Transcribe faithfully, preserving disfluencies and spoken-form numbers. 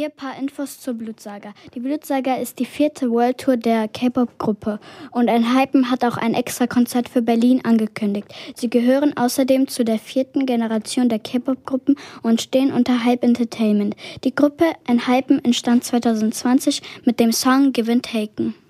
Hier ein paar Infos zur Bloodsaga. Die Bloodsaga ist die vierte World Tour der K-Pop-Gruppe und Enhypen hat auch ein extra Konzert für Berlin angekündigt. Sie gehören außerdem zu der vierten Generation der K-Pop-Gruppen und stehen unter Hype Entertainment. Die Gruppe Enhypen entstand zwanzig zwanzig mit dem Song Given Taken.